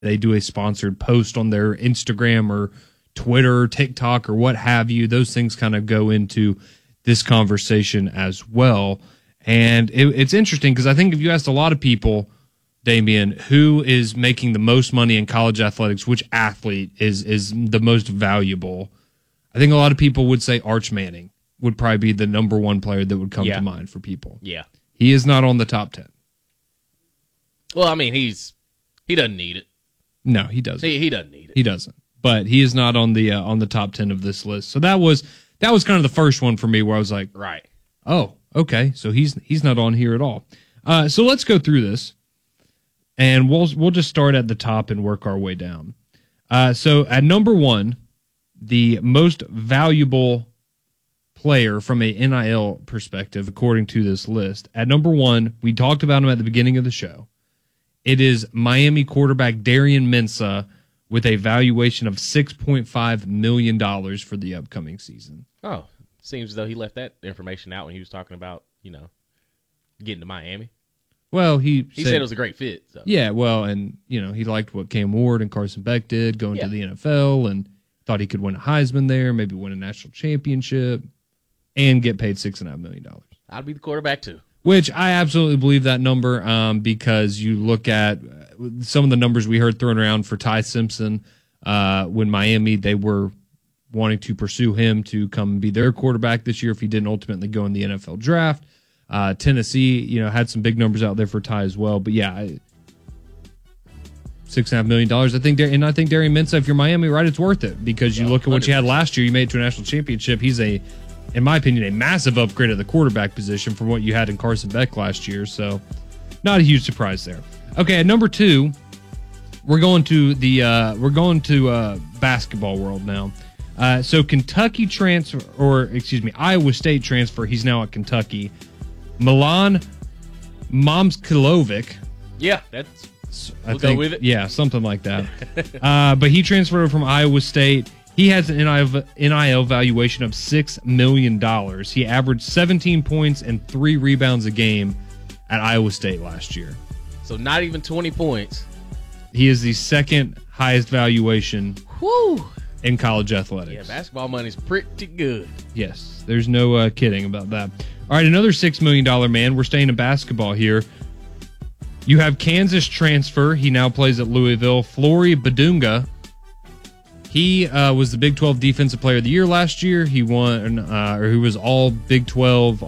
they do a sponsored post on their Instagram or Twitter, TikTok, or what have you. Those things kind of go into this conversation as well. And it's interesting because I think if you asked a lot of people, Damian, who is making the most money in college athletics, which athlete is the most valuable, I think a lot of people would say Arch Manning would probably be the number one player that would come to mind for people. Yeah. He is not on the top 10. Well, I mean, he doesn't need it. No, he doesn't. He doesn't need it. He doesn't. But he is not on the top 10 of this list. So that was kind of the first one for me where I was like, right. Oh, okay. So he's not on here at all. So let's go through this, and we'll just start at the top and work our way down. So at number 1, the most valuable player from a NIL perspective, according to this list. At number 1, we talked about him at the beginning of the show. It is Miami quarterback Darian Mensah with a valuation of $6.5 million for the upcoming season. Oh, seems as though he left that information out when he was talking about, getting to Miami. Well, he said it was a great fit. So. Yeah, well, and, he liked what Cam Ward and Carson Beck did going to the NFL and thought he could win a Heisman there, maybe win a national championship, and get paid $6.5 million. I'd be the quarterback, too. Which I absolutely believe that number because you look at some of the numbers we heard thrown around for Ty Simpson when Miami, they were wanting to pursue him to come and be their quarterback this year if he didn't ultimately go in the NFL draft. Tennessee, had some big numbers out there for Ty as well. But yeah, $6.5 million. I think Darian Mensah, if you're Miami, right, it's worth it because you look at what you had last year. You made it to a national championship. He's in my opinion, a massive upgrade at the quarterback position from what you had in Carson Beck last year. So not a huge surprise there. Okay, at number 2, we're going to basketball world now. So Kentucky Iowa State transfer. He's now at Kentucky. Milan Momcilovic. Yeah, we'll go with it. Yeah, something like that. But he transferred from Iowa State. He has an NIL valuation of $6 million. He averaged 17 points and 3 rebounds a game at Iowa State last year. So not even 20 points. He is the second highest valuation in college athletics. Yeah, basketball money's pretty good. Yes, there's no kidding about that. All right, another $6 million man. We're staying in basketball here. You have Kansas transfer. He now plays at Louisville. Flory Badunga. He was the Big 12 Defensive Player of the Year last year. He won, he was all Big 12,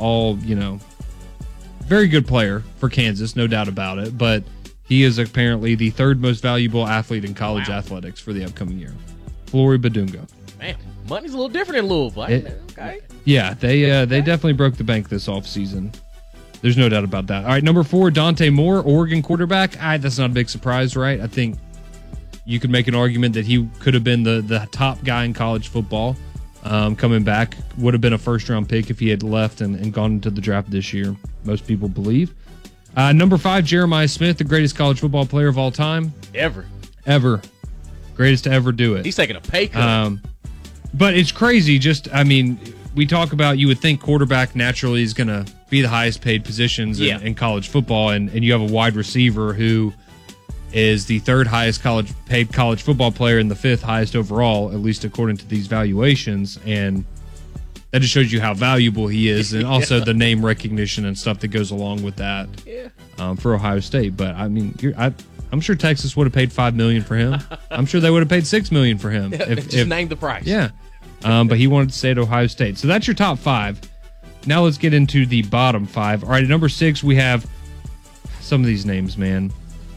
very good player for Kansas, no doubt about it. But he is apparently the third most valuable athlete in college athletics for the upcoming year. Flory Badunga. Man, money's a little different in Louisville. Okay. Yeah, they definitely broke the bank this offseason. There's no doubt about that. All right, number 4, Dante Moore, Oregon quarterback. That's not a big surprise, right? I think you could make an argument that he could have been the top guy in college football coming back. Would have been a first-round pick if he had left and gone into the draft this year, most people believe. Number 5, Jeremiah Smith, the greatest college football player of all time. Ever. Greatest to ever do it. He's taking a pay cut. But it's crazy. We talk about, you would think quarterback naturally is going to be the highest paid positions in college football, and you have a wide receiver who is the third highest paid college football player and the 5th highest overall, at least according to these valuations. And that just shows you how valuable he is, and also the name recognition and stuff that goes along with that for Ohio State. But I mean, I'm sure Texas would have paid $5 million for him. I'm sure they would have paid $6 million for him. Just name the price. Yeah. But he wanted to stay at Ohio State. So that's your top 5. Now let's get into the bottom 5. All right, at number 6, we have some of these names, man.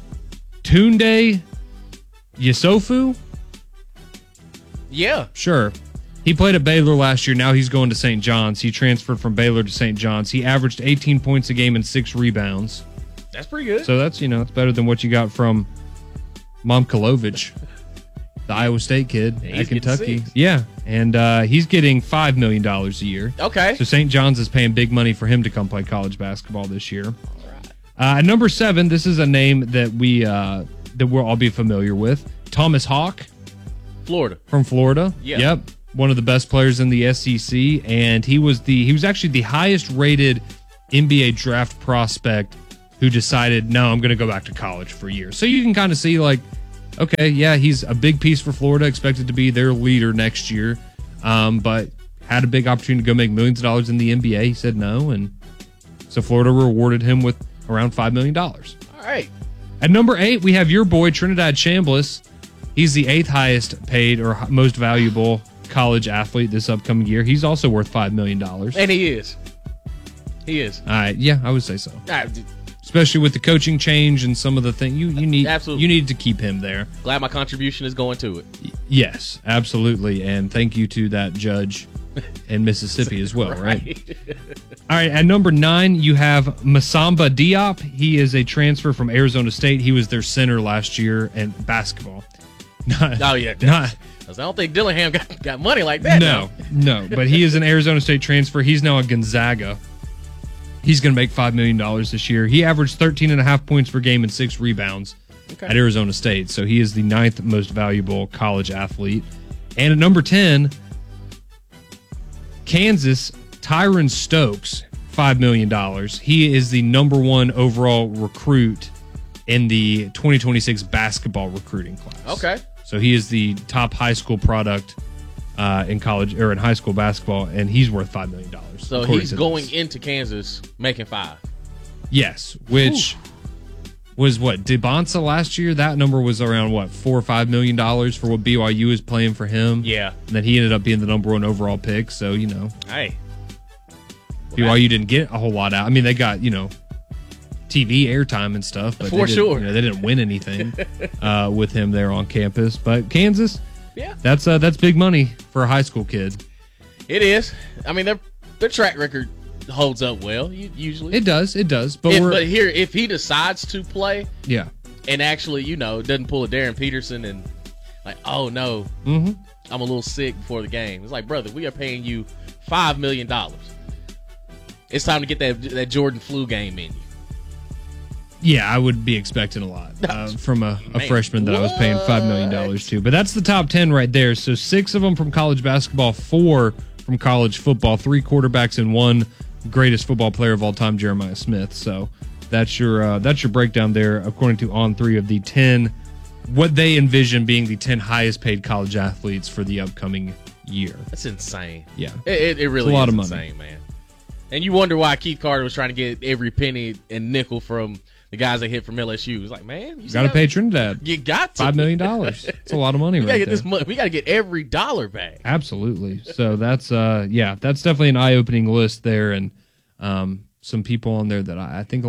Tunde Yusufu? Yeah. Sure. He played at Baylor last year. Now he's going to St. John's. He transferred from Baylor to St. John's. He averaged 18 points a game and 6 rebounds. That's pretty good. So that's, it's better than what you got from Momcilovic, the Iowa State kid at Kentucky. Yeah. And he's getting $5 million a year. Okay. So St. John's is paying big money for him to come play college basketball this year. At number 7, this is a name that we'll all be familiar with. Thomas Hawk. Florida. From Florida. Yeah. Yep. One of the best players in the SEC. And he was actually the highest rated NBA draft prospect who decided, no, I'm going to go back to college for a year. So you can kind of see, Okay, yeah, he's a big piece for Florida, expected to be their leader next year, but had a big opportunity to go make millions of dollars in the NBA. He said no, and so Florida rewarded him with around $5 million. All right. At number 8, we have your boy, Trinidad Chambliss. He's the 8th highest paid or most valuable college athlete this upcoming year. He's also worth $5 million. And he is. He is. All right, yeah, I would say so. Especially with the coaching change and some of the things you need. Absolutely. You need to keep him there. Glad my contribution is going to it. Yes, absolutely. And thank you to that judge in Mississippi as well, right? All right, at number 9, you have Masamba Diop. He is a transfer from Arizona State. He was their center last year in basketball. I don't think Dillingham got money like that. No, but he is an Arizona State transfer. He's now at Gonzaga. He's going to make $5 million this year. He averaged 13.5 points per game and 6 rebounds at Arizona State. So he is the 9th most valuable college athlete. And at number 10, Kansas, Tyron Stokes, $5 million. He is the number 1 overall recruit in the 2026 basketball recruiting class. Okay. So he is the top high school product in college or in high school basketball, and he's worth $5 million. So he's going into Kansas making 5. Yes, which was what DeBonsa last year. That number was around what $4 or $5 million for what BYU is playing for him. Yeah, and then he ended up being the number 1 overall pick. So hey, BYU didn't get a whole lot out. I mean, they got TV airtime and stuff, but they didn't win anything with him there on campus. But Kansas, that's big money for a high school kid. It is. I mean, their track record holds up well. Usually, it does. But here, if he decides to play, and actually, doesn't pull a Darren Peterson and like, oh no, I'm a little sick before the game. It's like, brother, we are paying you $5 million. It's time to get that Jordan flu game in you. Yeah, I would be expecting a lot from a freshman that I was paying $5 million to. But that's the top 10 right there. So 6 of them from college basketball, 4 from college football, 3 quarterbacks, and 1 greatest football player of all time, Jeremiah Smith. So that's your breakdown there, according to On3 of the 10, what they envision being the 10 highest paid college athletes for the upcoming year. That's insane. Yeah. It really is insane, man. And you wonder why Keith Carter was trying to get every penny and nickel from the guys that hit from LSU. It's like, man, you got to pay Trinidad. You got to. $5 million. It's a lot of money. We got to get every dollar back. Absolutely. So that's that's definitely an eye-opening list there, and some people on there that I think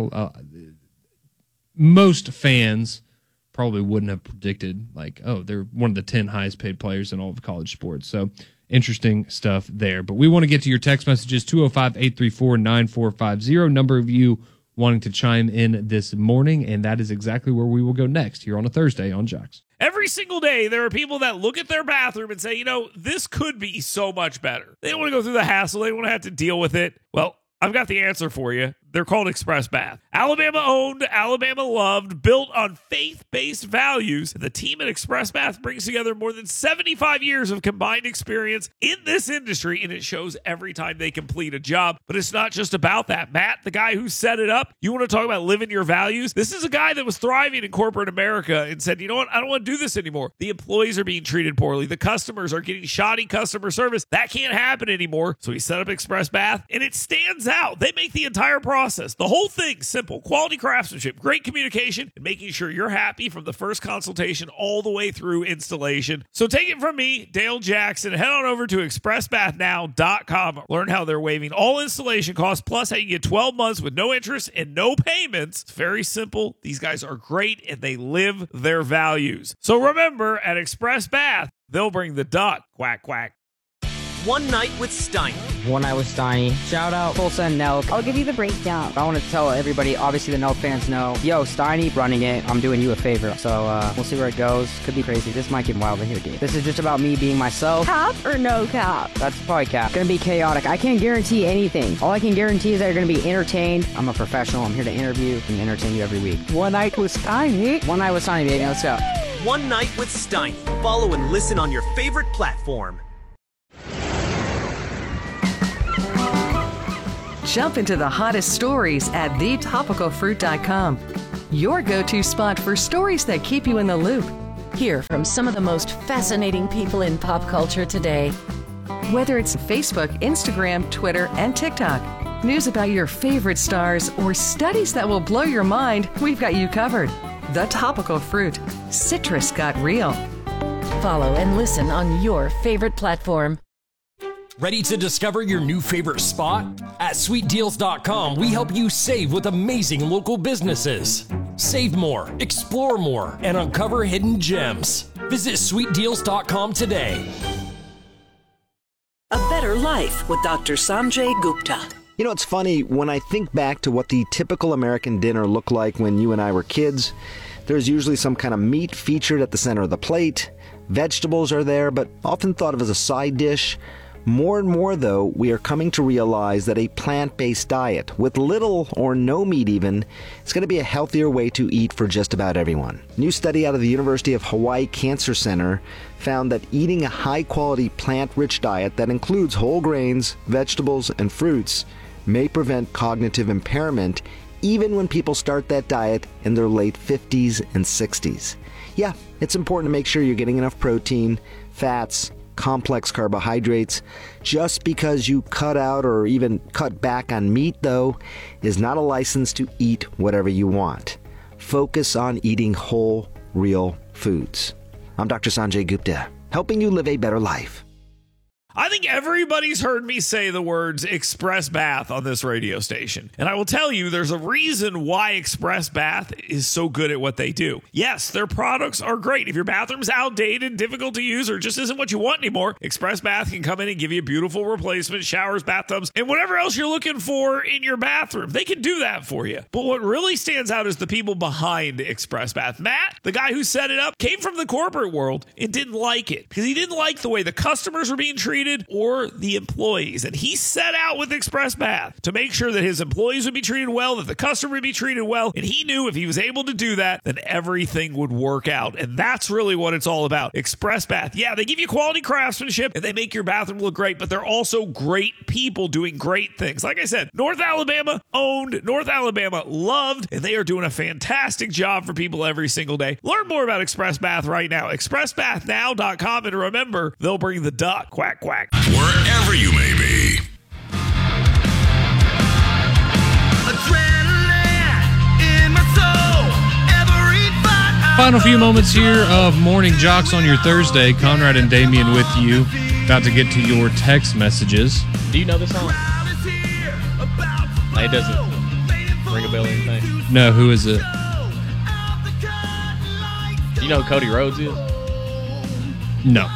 most fans probably wouldn't have predicted. Like, oh, they're one of the 10 highest paid players in all of college sports. So interesting stuff there. But we want to get to your text messages, 205-834-9450. Number of you wanting to chime in this morning, and that is exactly where we will go next here on a Thursday on Jocks. Every single day, there are people that look at their bathroom and say, this could be so much better. They don't want to go through the hassle. They don't want to have to deal with it. Well, I've got the answer for you. They're called Express Bath. Alabama owned, Alabama loved, built on faith-based values. The team at Express Bath brings together more than 75 years of combined experience in this industry, and it shows every time they complete a job. But it's not just about that. Matt, the guy who set it up, you want to talk about living your values? This is a guy that was thriving in corporate America and said, you know what? I don't want to do this anymore. The employees are being treated poorly. The customers are getting shoddy customer service. That can't happen anymore. So he set up Express Bath, and it stands out. They make the entire process, the whole thing, simple. Quality craftsmanship, great communication, and making sure you're happy from the first consultation all the way through installation. So take it from me, Dale Jackson. Head on over to expressbathnow.com. Learn how they're waiving all installation costs, plus how you get 12 months with no interest and no payments. It's very simple. These guys are great, and they live their values. So remember, at Express Bath, they'll bring the duck. Quack, quack. One Night with Steiny. One Night with Steiny. Shout out Tulsa and Nelk. I'll give you the breakdown. I want to tell everybody, obviously the Nelk fans know, yo, Steiny running it. I'm doing you a favor. So we'll see where it goes. Could be crazy. This might get wild in here, dude. This is just about me being myself. Cap or no cap? That's probably cap. Gonna be chaotic. I can't guarantee anything. All I can guarantee is that you're gonna be entertained. I'm a professional. I'm here to interview and entertain you every week. One Night with Steiny. One Night with Steiny, baby. Let's go. One Night with Steiny. Follow and listen on your favorite platform. Jump into the hottest stories at thetopicalfruit.com. Your go-to spot for stories that keep you in the loop. Hear from some of the most fascinating people in pop culture today. Whether it's Facebook, Instagram, Twitter, and TikTok, news about your favorite stars, or studies that will blow your mind, we've got you covered. The Topical Fruit. Citrus got real. Follow and listen on your favorite platform. Ready to discover your new favorite spot? At sweetdeals.com, we help you save with amazing local businesses. Save more, explore more, and uncover hidden gems. Visit sweetdeals.com today. A Better Life with Dr. Sanjay Gupta. You know, it's funny, when I think back to what the typical American dinner looked like when you and I were kids, there's usually some kind of meat featured at the center of the plate. Vegetables are there, but often thought of as a side dish. More and more, though, we are coming to realize that a plant-based diet, with little or no meat even, is going to be a healthier way to eat for just about everyone. A new study out of the University of Hawaii Cancer Center found that eating a high-quality plant-rich diet that includes whole grains, vegetables, and fruits may prevent cognitive impairment even when people start that diet in their late 50s and 60s. Yeah, it's important to make sure you're getting enough protein, fats, complex carbohydrates. Just because you cut out or even cut back on meat, though, is not a license to eat whatever you want. Focus on eating whole, real foods. I'm Dr. Sanjay Gupta, helping you live a better life. I think everybody's heard me say the words Express Bath on this radio station. And I will tell you, there's a reason why Express Bath is so good at what they do. Yes, their products are great. If your bathroom's outdated, difficult to use, or just isn't what you want anymore, Express Bath can come in and give you a beautiful replacement, showers, bathtubs, and whatever else you're looking for in your bathroom. They can do that for you. But what really stands out is the people behind Express Bath. Matt, the guy who set it up, came from the corporate world and didn't like it because he didn't like the way the customers were being treated or the employees. And he set out with Express Bath to make sure that his employees would be treated well, that the customer would be treated well. And he knew if he was able to do that, then everything would work out. And that's really what it's all about. Express Bath. Yeah, they give you quality craftsmanship and they make your bathroom look great, but they're also great people doing great things. Like I said, North Alabama owned, North Alabama loved, and they are doing a fantastic job for people every single day. Learn more about Express Bath right now. ExpressBathNow.com. And remember, they'll bring the duck. Quack, quack. Wherever you may be. Final few moments here of Morning Jocks on your Thursday. Conrad and Damien with you. About to get to your text messages. Do you know this song? It doesn't ring a bell or anything. No, who is it? Do you know who Cody Rhodes is? No.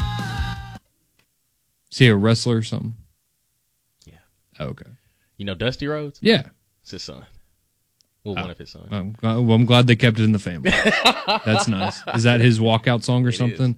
Is he a wrestler or something? Yeah. Oh, okay. You know Dusty Rhodes? Yeah. It's his son. Well, one of his sons. I'm glad they kept it in the family. That's nice. Is that his walkout song or something?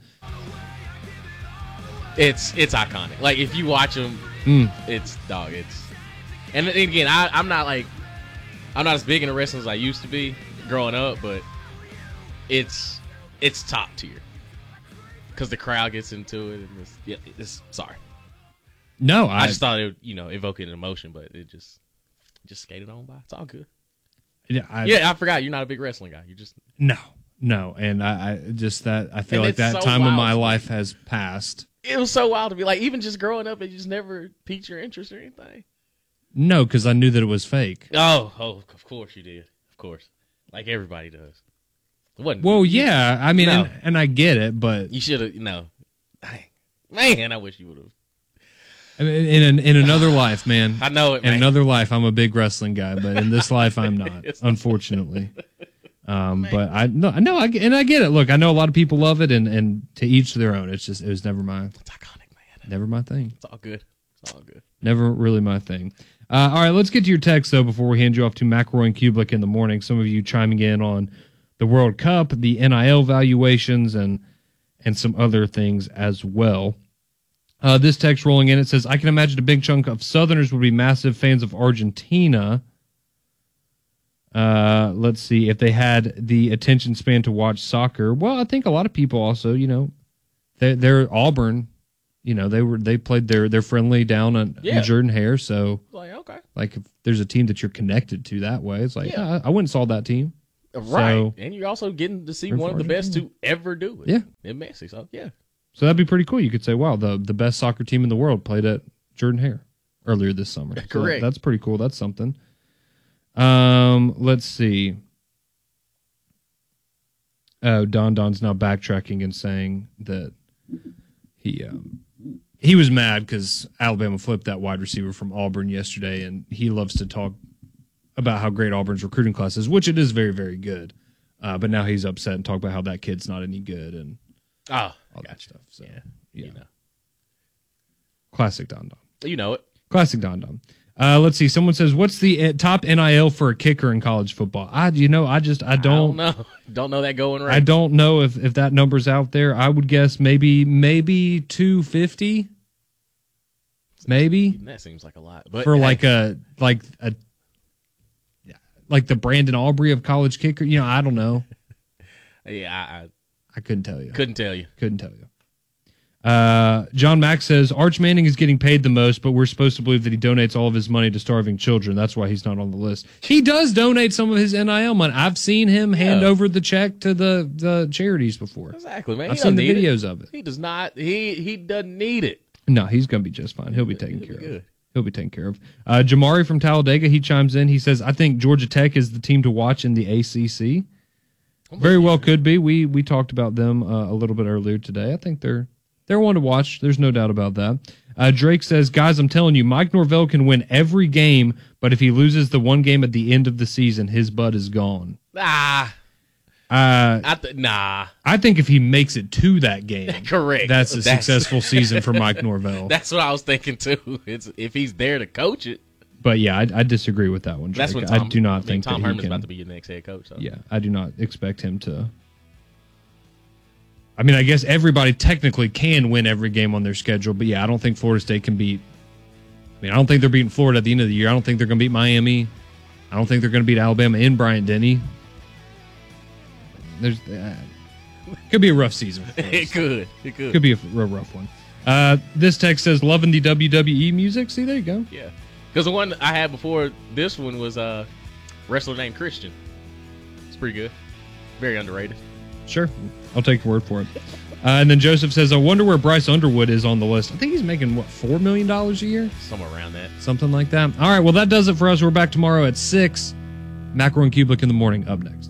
It's iconic. Like, if you watch him, it's. And again, I'm not as big into wrestling as I used to be growing up, but it's top tier. Because the crowd gets into it. And it's sorry. No, I just thought it would, evoke an emotion, but it just skated on by. It's all good. I forgot you're not a big wrestling guy. You just no, and I feel like that time of my life has passed. It was so wild to be like, even just growing up, it just never piqued your interest or anything. No, because I knew that it was fake. Oh, of course you did. Of course, like everybody does. It wasn't. Well, yeah, I mean, and I get it, but you should have. Man, I wish you would have. I mean, in another life, man. I know it, man. In another life, I'm a big wrestling guy, but in this life, I'm not, unfortunately. But I get it. Look, I know a lot of people love it, and to each their own. It was never my. It's iconic, man. Never my thing. It's all good. It's all good. Never really my thing. All right, let's get to your text though before we hand you off to McElroy and Kublik in the morning. Some of you chiming in on the World Cup, the NIL valuations, and some other things as well. This text rolling in, it says, I can imagine a big chunk of Southerners would be massive fans of Argentina. Let's see, if they had the attention span to watch soccer. Well, I think a lot of people also, they're Auburn. They played their friendly down in Jordan Hare. So, okay. Like, if there's a team that you're connected to that way, it's like, I went and saw that team. Right. So, and you're also getting to see one of the best to ever do it. Yeah. In Messi. So, yeah. So that'd be pretty cool. You could say, wow, the best soccer team in the world played at Jordan-Hare earlier this summer. So Correct. That's pretty cool. That's something. Let's see. Oh, Don's now backtracking and saying that he was mad because Alabama flipped that wide receiver from Auburn yesterday, and he loves to talk about how great Auburn's recruiting class is, which it is very, very good. But now he's upset and talk about how that kid's not any good and all that stuff. So, yeah. You know. Classic Don. You know it. Classic Don. Let's see. Someone says, "What's the top NIL for a kicker in college football?" I don't know. Don't know that going right. I don't know if that number's out there. I would guess maybe 250. Maybe that seems like a lot, but for like the Brandon Aubrey of college kicker. I don't know. Yeah, I couldn't tell you. Couldn't tell you. John Mack says Arch Manning is getting paid the most, but we're supposed to believe that he donates all of his money to starving children. That's why he's not on the list. He does donate some of his NIL money. I've seen him hand over the check to the charities before. Exactly, man. I've seen the videos of it. He does not. He doesn't need it. No, he's going to be just fine. He'll be taken care of. He'll be taken care of. Jamari from Talladega, he chimes in. He says, I think Georgia Tech is the team to watch in the ACC. Very well could be. We talked about them a little bit earlier today. I think they're one to watch. There's no doubt about that. Drake says, guys, I'm telling you, Mike Norvell can win every game, but if he loses the one game at the end of the season, his butt is gone. I think if he makes it to that game, correct, that's a successful season for Mike Norvell. That's what I was thinking too. It's if he's there to coach it. But yeah, I disagree with that one, Drake. That's when I do not think Tom that Herman's about to be your next head coach. So. Yeah, I do not expect him to. I mean, I guess everybody technically can win every game on their schedule, but yeah, I don't think Florida State can beat. I mean, I don't think they're beating Florida at the end of the year. I don't think they're going to beat Miami. I don't think they're going to beat Alabama in Bryant-Denny. There's could be a rough season. It could be a real rough one. This text says loving the WWE music. See, there you go. Yeah, because the one I had before this one was a wrestler named Christian. It's pretty good, very underrated. Sure, I'll take your word for it. And then Joseph says, I wonder where Bryce Underwood is on the list. I think he's making $4 million a year, somewhere around that, something like that. All right, well that does it for us. We're back tomorrow at 6. Macro and Kublik in the morning. Up next.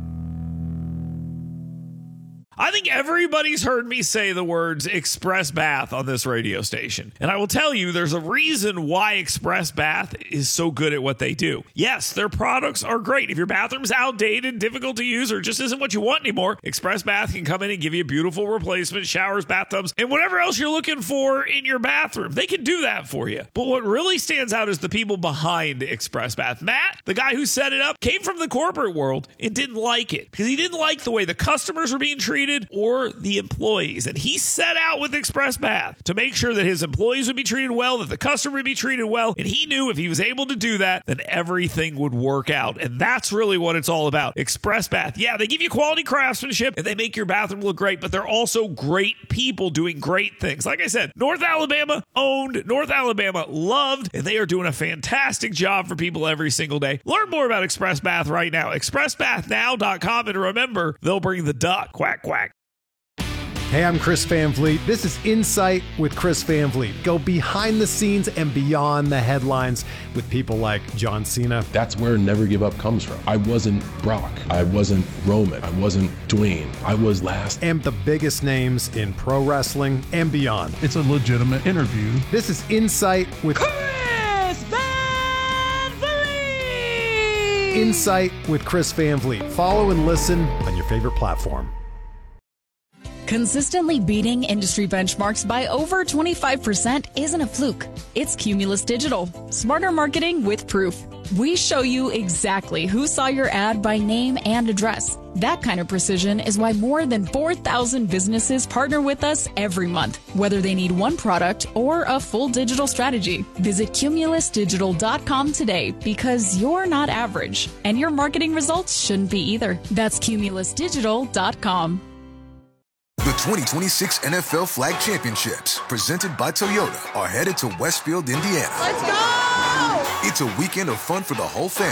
I think everybody's heard me say the words Express Bath on this radio station. And I will tell you, there's a reason why Express Bath is so good at what they do. Yes, their products are great. If your bathroom's outdated, difficult to use, or just isn't what you want anymore, Express Bath can come in and give you a beautiful replacement, showers, bathtubs, and whatever else you're looking for in your bathroom. They can do that for you. But what really stands out is the people behind Express Bath. Matt, the guy who set it up, came from the corporate world and didn't like it because he didn't like the way the customers were being treated or the employees. And he set out with Express Bath to make sure that his employees would be treated well, that the customer would be treated well. And he knew if he was able to do that, then everything would work out. And that's really what it's all about. Express Bath. Yeah, they give you quality craftsmanship and they make your bathroom look great, but they're also great people doing great things. Like I said, North Alabama owned, North Alabama loved, and they are doing a fantastic job for people every single day. Learn more about Express Bath right now. ExpressBathNow.com. And remember, they'll bring the duck. Quack, quack. Hey, I'm Chris Van Vliet. This is Insight with Chris Van Vliet. Go behind the scenes and beyond the headlines with people like John Cena. That's where Never Give Up comes from. I wasn't Brock. I wasn't Roman. I wasn't Dwayne. I was last. And the biggest names in pro wrestling and beyond. It's a legitimate interview. This is Insight with Chris Van Vliet. Insight with Chris Van Vliet. Follow and listen on your favorite platform. Consistently beating industry benchmarks by over 25% isn't a fluke. It's Cumulus Digital. Smarter marketing with proof. We show you exactly who saw your ad by name and address. That kind of precision is why more than 4,000 businesses partner with us every month, whether they need one product or a full digital strategy. Visit cumulusdigital.com today because you're not average, and your marketing results shouldn't be either. That's cumulusdigital.com. The 2026 NFL Flag Championships, presented by Toyota, are headed to Westfield, Indiana. Let's go! It's a weekend of fun for the whole family.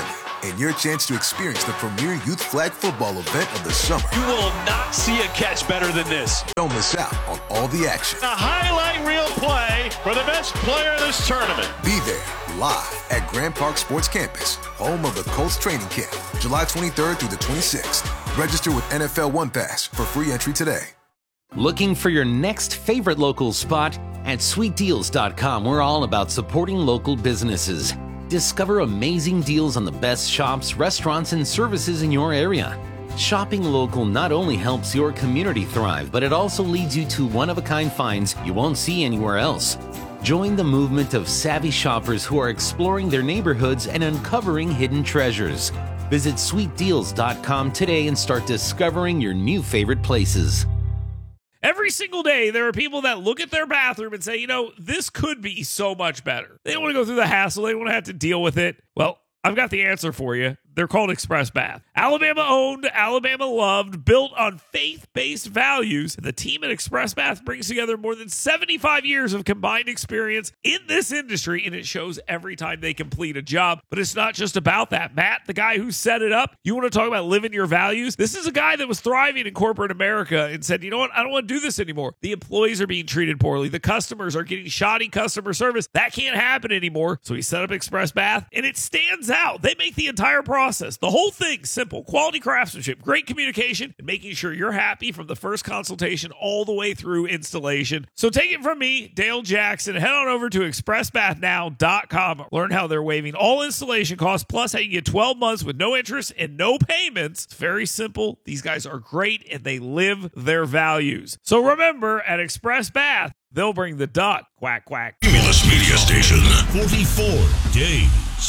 and your chance to experience the premier youth flag football event of the summer. You will not see a catch better than this. Don't miss out on all the action. A highlight reel play for the best player of this tournament. Be there live at Grand Park Sports Campus, home of the Colts training camp, July 23rd through the 26th. Register with NFL One Pass for free entry today. Looking for your next favorite local spot? At SweetDeals.com, we're all about supporting local businesses. Discover amazing deals on the best shops, restaurants, and services in your area. Shopping local not only helps your community thrive, but it also leads you to one-of-a-kind finds you won't see anywhere else. Join the movement of savvy shoppers who are exploring their neighborhoods and uncovering hidden treasures. Visit SweetDeals.com today and start discovering your new favorite places. Every single day, there are people that look at their bathroom and say, you know, this could be so much better. They don't want to go through the hassle. They don't want to have to deal with it. Well, I've got the answer for you. They're called Express Bath. Alabama owned, Alabama loved, built on faith-based values. The team at Express Bath brings together more than 75 years of combined experience in this industry, and it shows every time they complete a job. But it's not just about that. Matt, the guy who set it up, you want to talk about living your values? This is a guy that was thriving in corporate America and said, you know what? I don't want to do this anymore. The employees are being treated poorly. The customers are getting shoddy customer service. That can't happen anymore. So he set up Express Bath, and it stands out. They make the entire process, the whole thing, simple. Quality craftsmanship, great communication, and making sure you're happy from the first consultation all the way through installation. So take it from me, Dale Jackson. Head on over to expressbathnow.com. Learn how they're waiving all installation costs, plus how you get 12 months with no interest and no payments. It's very simple. These guys are great, and they live their values. So remember, at Express Bath, they'll bring the duck. Quack, quack. Cumulus Media Station. 44 days.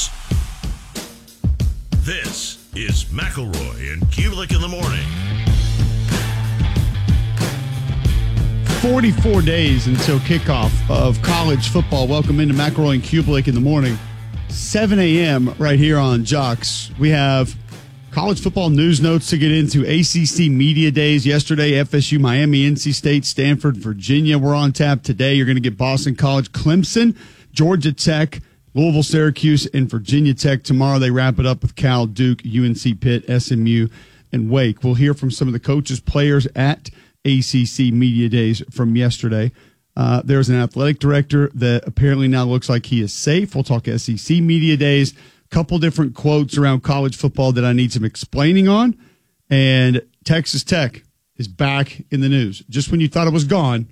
This is McElroy and Kubelik in the morning. 44 days until kickoff of college football. Welcome into McElroy and Kubelik in the morning. 7 a.m. right here on Jocks. We have college football news notes to get into. ACC Media Days yesterday. FSU, Miami, NC State, Stanford, Virginia were on tap today. You're going to get Boston College, Clemson, Georgia Tech, Louisville, Syracuse, and Virginia Tech. Tomorrow they wrap it up with Cal, Duke, UNC, Pitt, SMU, and Wake. We'll hear from some of the coaches, players at ACC Media Days from yesterday. There's an athletic director that apparently now looks like he is safe. We'll talk SEC Media Days. A couple different quotes around college football that I need some explaining on. And Texas Tech is back in the news. Just when you thought it was gone,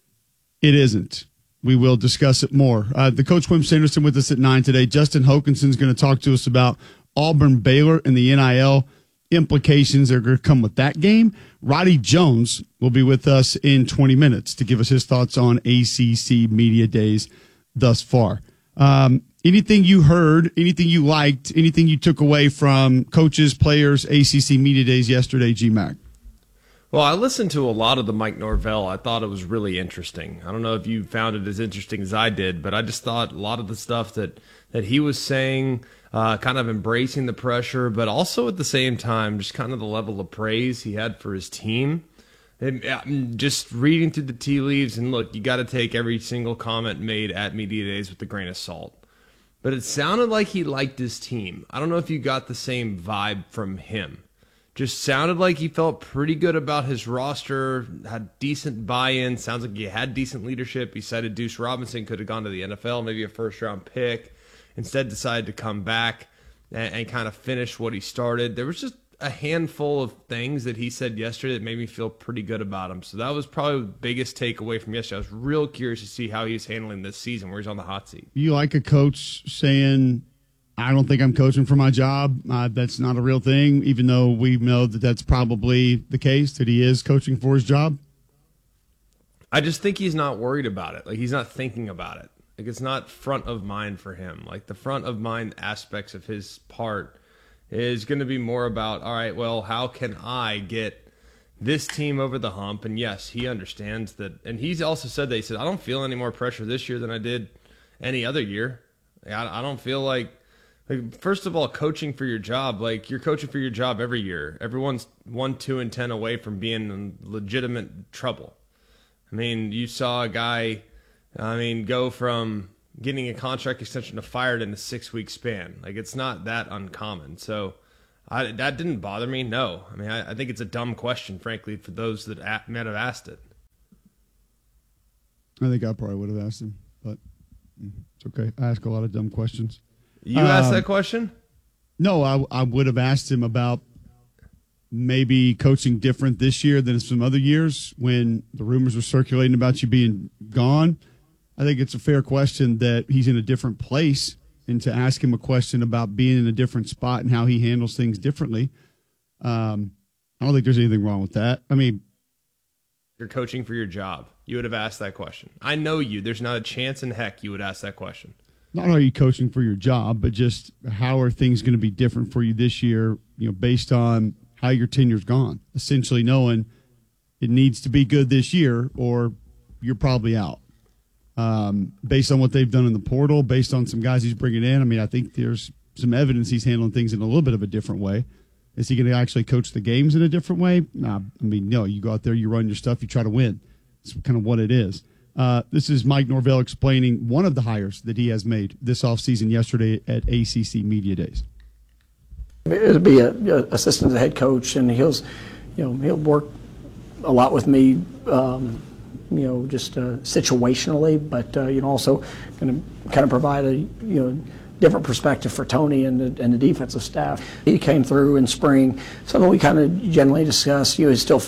it isn't. We will discuss it more. The Coach Quim Sanderson with us at 9 today. Justin Hokanson is going to talk to us about Auburn Baylor and the NIL implications that are going to come with that game. Roddy Jones will be with us in 20 minutes to give us his thoughts on ACC Media Days thus far. Anything you heard, anything you liked, anything you took away from coaches, players, ACC Media Days yesterday, G-Mac? Well, I listened to a lot of the Mike Norvell. I thought it was really interesting. I don't know if you found it as interesting as I did, but I just thought a lot of the stuff that he was saying, kind of embracing the pressure, but also at the same time, just kind of the level of praise he had for his team. And just reading through the tea leaves, and look, you got to take every single comment made at Media Days with a grain of salt. But it sounded like he liked his team. I don't know if you got the same vibe from him. Just sounded like he felt pretty good about his roster, had decent buy-in, sounds like he had decent leadership. He cited Deuce Robinson could have gone to the NFL, maybe a first-round pick. Instead decided to come back and kind of finish what he started. There was just a handful of things that he said yesterday that made me feel pretty good about him. So that was probably the biggest takeaway from yesterday. I was real curious to see how he's handling this season, where he's on the hot seat. You like a coach saying, I don't think I'm coaching for my job. That's not a real thing, even though we know that that's probably the case, that he is coaching for his job? I just think he's not worried about it. Like, he's not thinking about it. Like, it's not front of mind for him. Like, the front of mind aspects of his part is going to be more about, all right, well, how can I get this team over the hump? And yes, he understands that. And he's also said that, he said, I don't feel any more pressure this year than I did any other year. I don't feel like, first of all, coaching for your job, like, you're coaching for your job every year. Everyone's 1, 2, and 10 away from being in legitimate trouble. I mean, you saw a guy, go from getting a contract extension to fired in a 6-week span. Like, it's not that uncommon. So that didn't bother me. No. I mean, I think it's a dumb question, frankly, for those that might have asked it. I think I probably would have asked him, but it's okay. I ask a lot of dumb questions. You asked that question? No, I would have asked him about maybe coaching different this year than some other years when the rumors were circulating about you being gone. I think it's a fair question that he's in a different place, and to ask him a question about being in a different spot and how he handles things differently. I don't think there's anything wrong with that. I mean, you're coaching for your job. You would have asked that question. I know you. There's not a chance in heck you would ask that question. Not are you coaching for your job, but just how are things going to be different for you this year, based on how your tenure's gone, essentially knowing it needs to be good this year or you're probably out. Based on what they've done in the portal, based on some guys he's bringing in, I mean, I think there's some evidence he's handling things in a little bit of a different way. Is he going to actually coach the games in a different way? Nah, I mean, no, you go out there, you run your stuff, you try to win. It's kind of what it is. This is Mike Norvell explaining one of the hires that he has made this offseason yesterday at ACC Media Days. It'll be an assistant to the head coach, and he'll work a lot with me, just situationally, but also going to kind of provide a different perspective for Tony and the defensive staff. He came through in spring, something we kind of generally discussed. He's still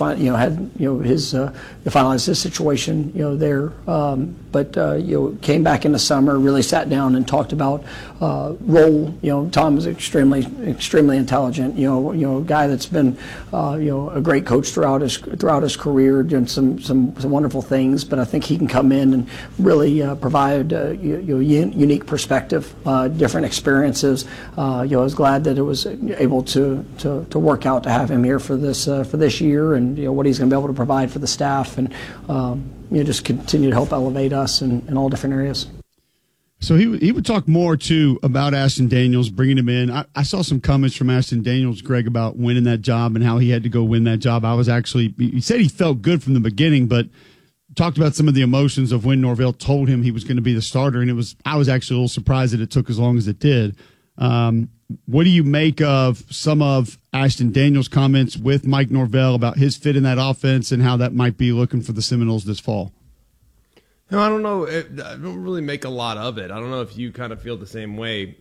finalized his situation, there, but came back in the summer, really sat down and talked about role. Tom is extremely intelligent. A guy that's been a great coach throughout his career, doing some wonderful things. But I think he can come in and really provide unique perspective. Different experiences. I was glad that it was able to work out to have him here for this year, and what he's going to be able to provide for the staff, and just continue to help elevate us in all different areas. So he would talk more too about Ashton Daniels, bringing him in. I saw some comments from Ashton Daniels, Greg, about winning that job and how he had to go win that job. He said he felt good from the beginning, but talked about some of the emotions of when Norvell told him he was going to be the starter, and I was actually a little surprised that it took as long as it did. What do you make of some of Ashton Daniels' comments with Mike Norvell about his fit in that offense and how that might be looking for the Seminoles this fall? No, I don't know. I don't really make a lot of it. I don't know if you kind of feel the same way.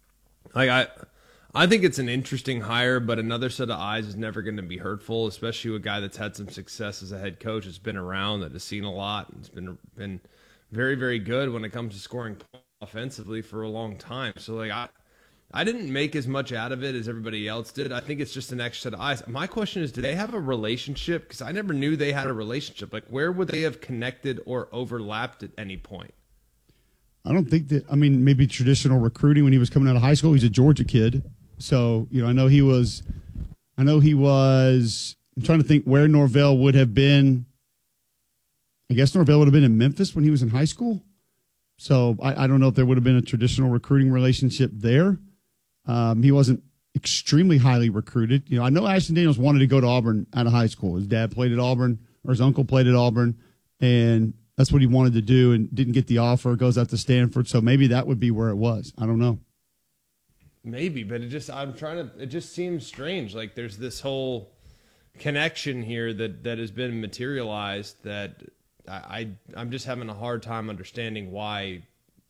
I think it's an interesting hire, but another set of eyes is never going to be hurtful, especially a guy that's had some success as a head coach, that's been around, that has seen a lot, and it's been very, very good when it comes to scoring offensively for a long time. So, I didn't make as much out of it as everybody else did. I think it's just an extra set of eyes. My question is, do they have a relationship? Because I never knew they had a relationship. Where would they have connected or overlapped at any point? I don't think that. I mean, maybe traditional recruiting when he was coming out of high school. He's a Georgia kid. So, I know he was. I'm trying to think where Norvell would have been. I guess Norvell would have been in Memphis when he was in high school. So I don't know if there would have been a traditional recruiting relationship there. He wasn't extremely highly recruited. I know Ashton Daniels wanted to go to Auburn out of high school. His dad played at Auburn, or his uncle played at Auburn, and that's what he wanted to do and didn't get the offer, goes out to Stanford. So maybe that would be where it was. I don't know. Maybe, but it just seems strange. Like there's this whole connection here that has been materialized that I'm just having a hard time understanding why.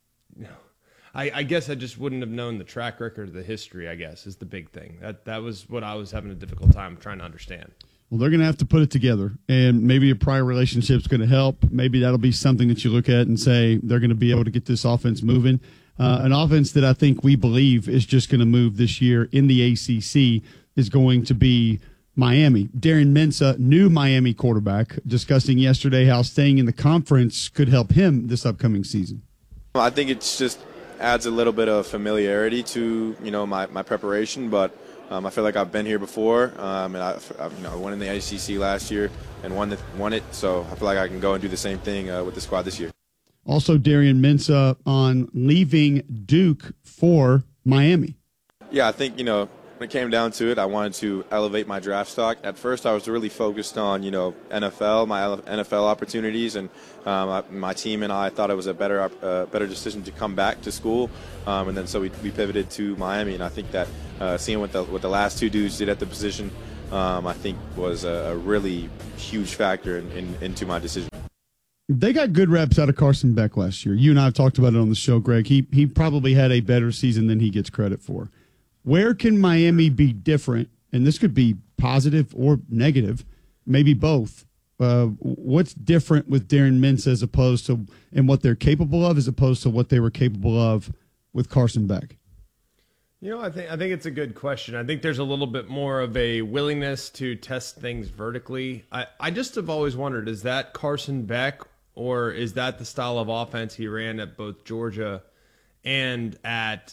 I guess I just wouldn't have known the track record of the history, I guess, is the big thing. That was what I was having a difficult time trying to understand. Well, they're going to have to put it together, and maybe a prior relationship is going to help. Maybe that'll be something that you look at and say they're going to be able to get this offense moving. An offense that I think we believe is just going to move this year in the ACC is going to be Miami. Darren Mensah, new Miami quarterback, discussing yesterday how staying in the conference could help him this upcoming season. Well, I think it's just adds a little bit of familiarity to my preparation, but I feel like I've been here before, and I won in the ACC last year and won it, so I feel like I can go and do the same thing with the squad this year. Also, Darren Mensah on leaving Duke for Miami. Yeah, I think when it came down to it, I wanted to elevate my draft stock. At first, I was really focused on, NFL, my NFL opportunities, and my team and I thought it was a better decision to come back to school, and then so we pivoted to Miami. And I think that seeing what the last two dudes did at the position, I think was a really huge factor into my decision. They got good reps out of Carson Beck last year. You and I have talked about it on the show, Greg. He probably had a better season than he gets credit for. Where can Miami be different? And this could be positive or negative, maybe both. What's different with Darren Mintz as opposed to, and what they're capable of as opposed to what they were capable of with Carson Beck? I think it's a good question. I think there's a little bit more of a willingness to test things vertically. I just have always wondered, is that Carson Beck, or is that the style of offense he ran at both Georgia and at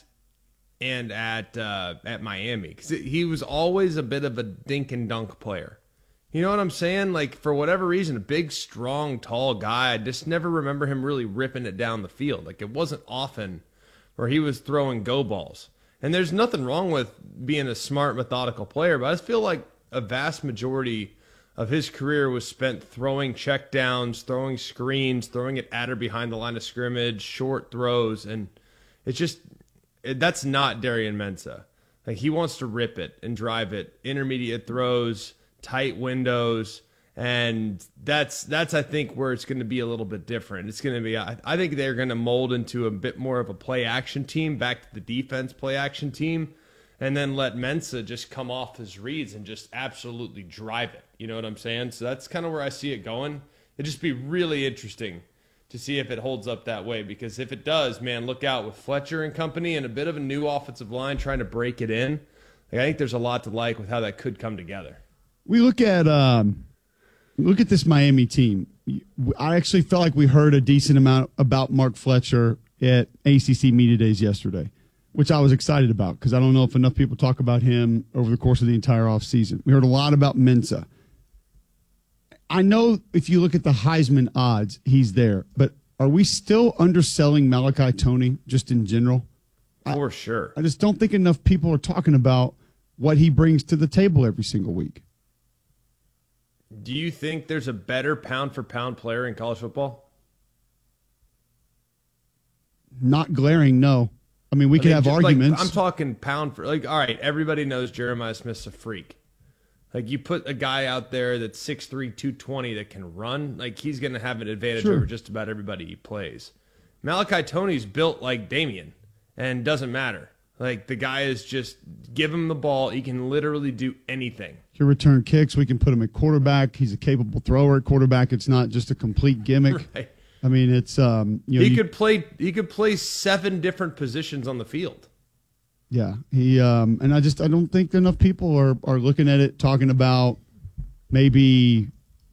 Miami? Because he was always a bit of a dink and dunk player. You know what I'm saying? Like, for whatever reason, a big, strong, tall guy. I just never remember him really ripping it down the field. Like, it wasn't often where he was throwing go balls. And there's nothing wrong with being a smart, methodical player, but I just feel like a vast majority of his career was spent throwing checkdowns, throwing screens, throwing it at or behind the line of scrimmage, short throws, and it's just that's not Darian Mensah. Like, he wants to rip it and drive it, intermediate throws, tight windows, and that's I think where it's going to be a little bit different. It's going to be, I think they're going to mold into a bit more of a play action team, back to the defense play action team, and then let Mensah just come off his reads and just absolutely drive it. You know what I'm saying? So that's kind of where I see it going. It'd just be really interesting to see if it holds up that way, because if it does, man, look out with Fletcher and company and a bit of a new offensive line trying to break it in. Like, I think there's a lot to like with how that could come together. We look at this Miami team. I actually felt like we heard a decent amount about Mark Fletcher at ACC Media Days yesterday, which I was excited about because I don't know if enough people talk about him over the course of the entire offseason. We heard a lot about Mensah. I know if you look at the Heisman odds, he's there, but are we still underselling Malachi Toney just in general? For sure. I just don't think enough people are talking about what he brings to the table every single week. Do you think there's a better pound-for-pound player in college football? Not glaring, no. I mean, we could have arguments. I'm talking pound for, like, all right, everybody knows Jeremiah Smith's a freak. Like, you put a guy out there that's 6'3", 220 that can run, like, he's going to have an advantage over just about everybody he plays. Malachi Toney's built like Damian, and doesn't matter. Like, the guy is just, give him the ball, he can literally do anything. He can return kicks, we can put him at quarterback, he's a capable thrower at quarterback, it's not just a complete gimmick. Right. I mean, it's he could play 7 different positions on the field. Yeah, he and I don't think enough people are looking at it, talking about maybe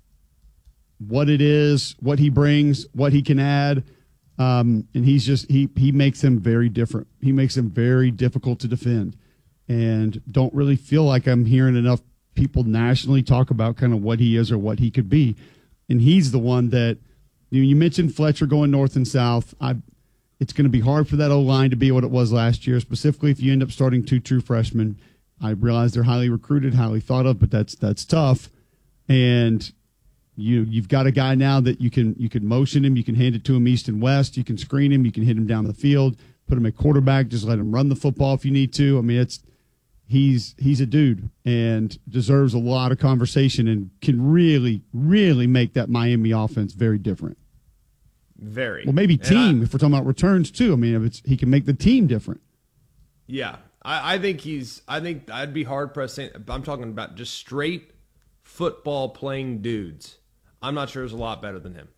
what it is, what he brings, what he can add. And he's just he makes them very different. He makes them very difficult to defend, and don't really feel like I'm hearing enough people nationally talk about kind of what he is or what he could be. And he's the one that you mentioned Fletcher going north and south. It's going to be hard for that O-line to be what it was last year, specifically if you end up starting 2 true freshmen. I realize they're highly recruited, highly thought of, but that's tough. And you've got a guy now that you can motion him, you can hand it to him east and west, you can screen him, you can hit him down the field, put him at quarterback, just let him run the football if you need to. I mean, he's a dude and deserves a lot of conversation and can really, really make that Miami offense very different. Very. Well, maybe team, if we're talking about returns too. I mean, he can make the team different. Yeah. I think I'd be hard pressed saying, I'm talking about just straight football playing dudes. I'm not sure there's a lot better than him.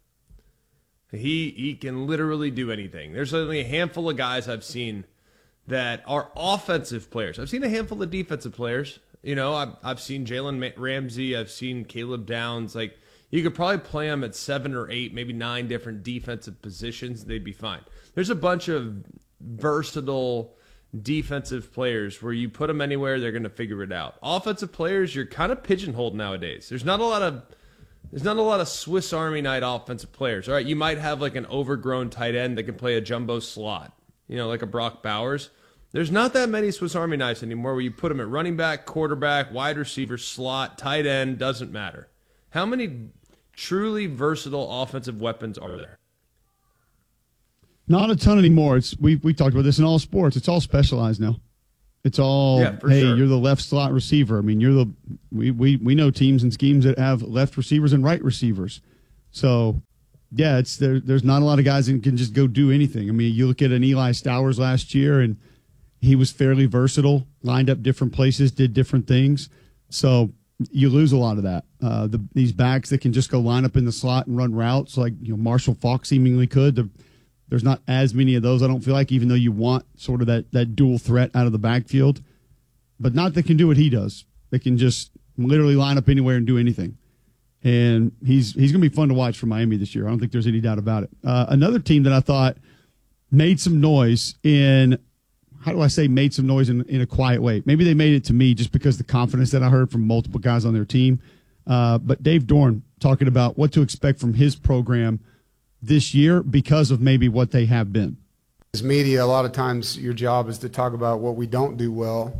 He can literally do anything. There's only a handful of guys I've seen that are offensive players. I've seen a handful of defensive players. You know, I've seen Jalen Ramsey. I've seen Caleb Downs. Like, you could probably play them at 7 or 8, maybe 9 different defensive positions. They'd be fine. There's a bunch of versatile defensive players where you put them anywhere, they're going to figure it out. Offensive players, you're kind of pigeonholed nowadays. There's not a lot of Swiss Army knife offensive players. All right, you might have like an overgrown tight end that can play a jumbo slot, you know, like a Brock Bowers. There's not that many Swiss Army knives anymore where you put them at running back, quarterback, wide receiver, slot, tight end, doesn't matter. How many truly versatile offensive weapons are there? Not a ton anymore. We talked about this in all sports. It's all specialized now. It's all, sure. You're the left slot receiver. I mean, we know teams and schemes that have left receivers and right receivers. So, yeah, there's not a lot of guys that can just go do anything. I mean, you look at an Eli Stowers last year, and he was fairly versatile, lined up different places, did different things. So you lose a lot of that. These backs that can just go line up in the slot and run routes like Marshall Faulk seemingly could. There's not as many of those, I don't feel like, even though you want sort of that dual threat out of the backfield. But not that can do what he does. They can just literally line up anywhere and do anything. And he's going to be fun to watch for Miami this year. I don't think there's any doubt about it. Another team that I thought made some noise in a quiet way. Maybe they made it to me just because of the confidence that I heard from multiple guys on their team. But Dave Doeren talking about what to expect from his program this year because of maybe what they have been. As media, a lot of times your job is to talk about what we don't do well.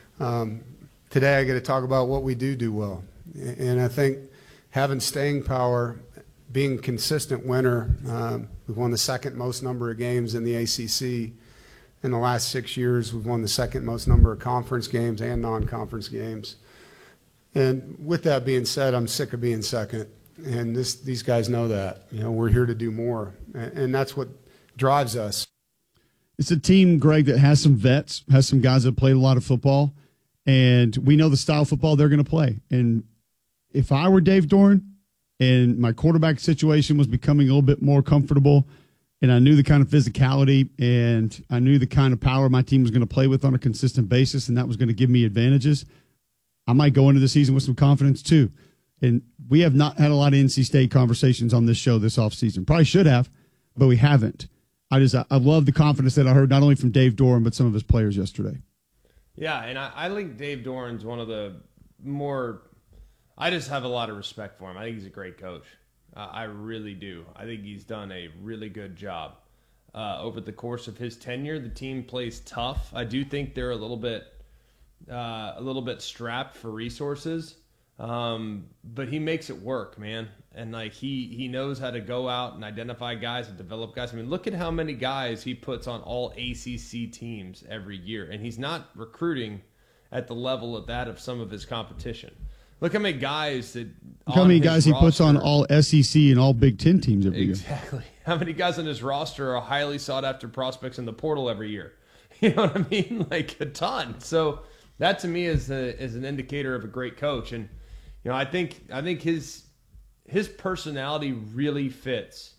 Today I get to talk about what we do well. And I think having staying power, being a consistent winner, we've won the second most number of games in the ACC. In the last 6 years, we've won the second most number of conference games and non-conference games. And with that being said, I'm sick of being second. And these guys know that. We're here to do more. And that's what drives us. It's a team, Greg, that has some vets, has some guys that played a lot of football. And we know the style of football they're going to play. And if I were Dave Doeren and my quarterback situation was becoming a little bit more comfortable and I knew the kind of physicality and I knew the kind of power my team was going to play with on a consistent basis and that was going to give me advantages, I might go into the season with some confidence too. And we have not had a lot of NC State conversations on this show this offseason. Probably should have, but we haven't. I love the confidence that I heard not only from Dave Doeren, but some of his players yesterday. Yeah, and I think Dave Doeren's one of the more – I just have a lot of respect for him. I think he's a great coach. I really do. I think he's done a really good job. Over the course of his tenure, the team plays tough. I do think they're a little bit strapped for resources. But he makes it work, man. And he knows how to go out and identify guys and develop guys. I mean, look at how many guys he puts on all ACC teams every year. And he's not recruiting at the level of that of some of his competition. Look how many guys he puts on all SEC and all Big Ten teams every year. Exactly. How many guys on his roster are highly sought after prospects in the portal every year? You know what I mean? Like a ton. So that to me is an indicator of a great coach. And I think his personality really fits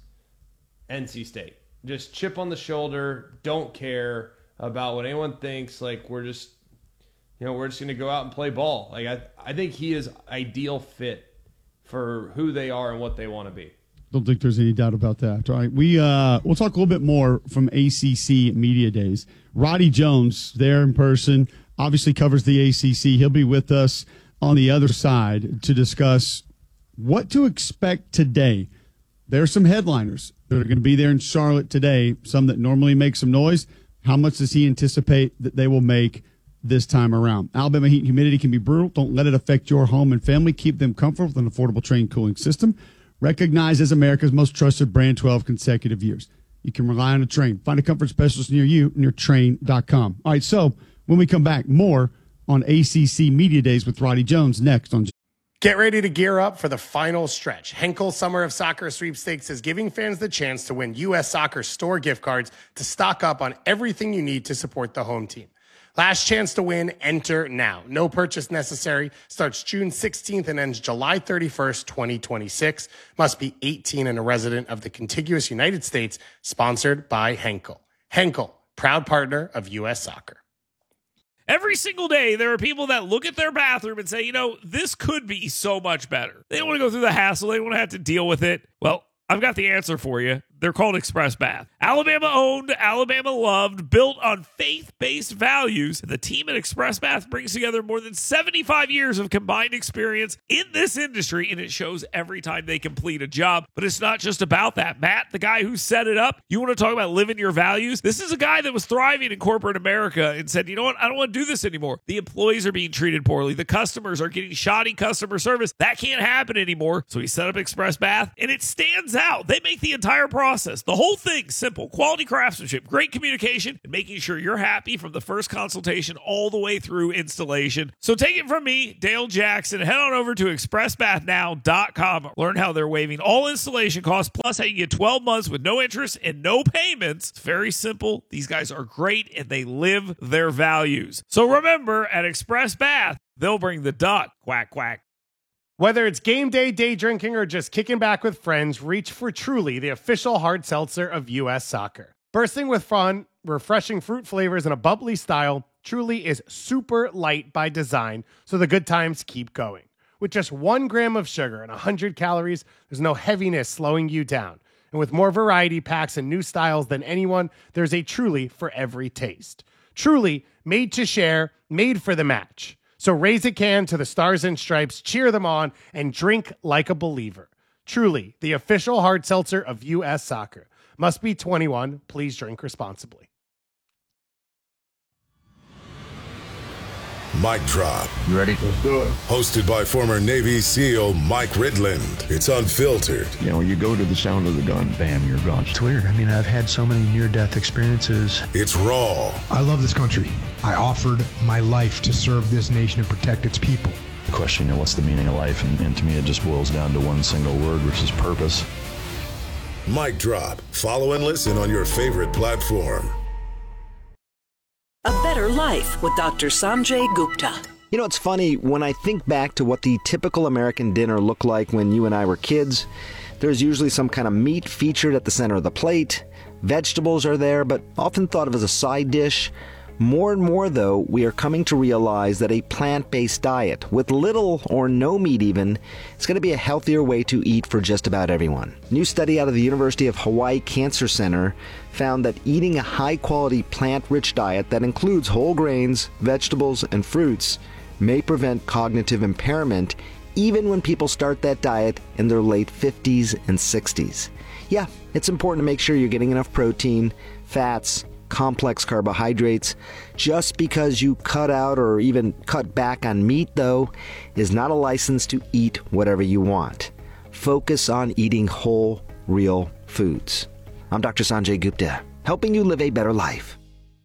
NC State. Just chip on the shoulder, don't care about what anyone thinks. Like we're just going to go out and play ball. Like I think he is ideal fit for who they are and what they want to be. Don't think there's any doubt about that. All right, we'll talk a little bit more from ACC Media Days. Roddy Jones there in person, obviously covers the ACC. He'll be with us on the other side to discuss what to expect today. There are some headliners that are going to be there in Charlotte today, some that normally make some noise. How much does he anticipate that they will make this time around? Alabama heat and humidity can be brutal. Don't let it affect your home and family. Keep them comfortable with an affordable Trane cooling system. Recognized as America's most trusted brand 12 consecutive years. You can rely on a Trane. Find a comfort specialist near you near Trane.com. All right, so when we come back, more on ACC Media Days with Roddy Jones next on. Get ready to gear up for the final stretch. Henkel Summer of Soccer Sweepstakes is giving fans the chance to win U.S. Soccer store gift cards to stock up on everything you need to support the home team. Last chance to win, enter now. No purchase necessary. Starts June 16th and ends July 31st, 2026. Must be 18 and a resident of the contiguous United States. Sponsored by Henkel. Henkel, proud partner of U.S. Soccer. Every single day, there are people that look at their bathroom and say, this could be so much better. They don't want to go through the hassle. They don't want to have to deal with it. Well, I've got the answer for you. They're called Express Bath. Alabama owned, Alabama loved, built on faith-based values. The team at Express Bath brings together more than 75 years of combined experience in this industry, and it shows every time they complete a job. But it's not just about that. Matt, the guy who set it up, you want to talk about living your values? This is a guy that was thriving in corporate America and said, you know what, I don't want to do this anymore. The employees are being treated poorly. The customers are getting shoddy customer service. That can't happen anymore. So he set up Express Bath, and it stands out. They make the entire process, the whole thing, simple. Quality craftsmanship, great communication, and making sure you're happy from the first consultation all the way through installation. So take it from me, Dale Jackson. Head on over to expressbathnow.com. Learn how they're waiving all installation costs, plus how you get 12 months with no interest and no payments. It's very simple. These guys are great, and they live their values. So remember, at Express Bath, they'll bring the duck. Quack, quack. Whether it's game day, day drinking, or just kicking back with friends, reach for Truly, the official hard seltzer of U.S. Soccer. Bursting with fun, refreshing fruit flavors, and a bubbly style, Truly is super light by design, so the good times keep going. With just 1 gram of sugar and 100 calories, there's no heaviness slowing you down. And with more variety packs and new styles than anyone, there's a Truly for every taste. Truly, made to share, made for the match. So raise a can to the Stars and Stripes, cheer them on, and drink like a believer. Truly, the official hard seltzer of U.S. Soccer. Must be 21. Please drink responsibly. Mic Drop. You ready? Let's do it. Hosted by former Navy SEAL Mike Ridland. It's unfiltered. You know, you go to the sound of the gun, bam, you're gone. It's weird. I mean, I've had so many near-death experiences. It's raw. I love this country. I offered my life to serve this nation and protect its people. The question, you know, what's the meaning of life? And to me, it just boils down to one single word, which is purpose. Mic Drop. Follow and listen on your favorite platform. A Better Life with Dr. Sanjay Gupta. You know, it's funny, when I think back to what the typical American dinner looked like when you and I were kids, there's usually some kind of meat featured at the center of the plate. Vegetables are there, but often thought of as a side dish. More and more, though, we are coming to realize that a plant-based diet, with little or no meat even, is going to be a healthier way to eat for just about everyone. A new study out of the University of Hawaii Cancer Center found that eating a high-quality plant-rich diet that includes whole grains, vegetables, and fruits may prevent cognitive impairment even when people start that diet in their late 50s and 60s. Yeah, it's important to make sure you're getting enough protein, fats, complex carbohydrates. Just because you cut out or even cut back on meat, though, is not a license to eat whatever you want. Focus on eating whole, real foods. I'm Dr. Sanjay Gupta, helping you live a better life.